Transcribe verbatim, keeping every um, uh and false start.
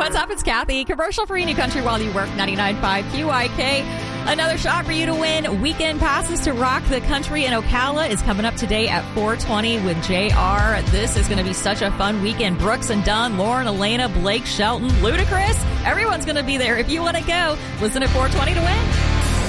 What's up? It's Kathy. Commercial-free New Country while you work. ninety-nine point five Q I K. Another shot for you to win. Weekend passes to rock the country in Ocala is coming up today at four twenty with J R. This is going to be such a fun weekend. Brooks and Dunn, Lauren, Elena, Blake, Shelton, Ludacris. Everyone's going to be there. If you want to go, listen at four twenty to win.